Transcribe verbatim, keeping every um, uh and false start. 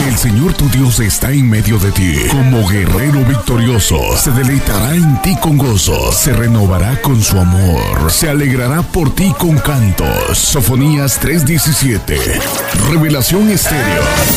El Señor tu Dios está en medio de ti, como guerrero victorioso. Se deleitará en ti con gozo, se renovará con su amor, se alegrará por ti con cantos. Sofonías tres diecisiete. Revelación Estéreo.